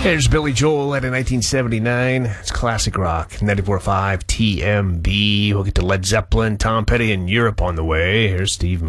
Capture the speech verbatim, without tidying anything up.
Here's Billy Joel at a nineteen seventy-nine. It's classic rock. ninety-four point five T M B. We'll get to Led Zeppelin, Tom Petty, and Europe on the way. Here's Steve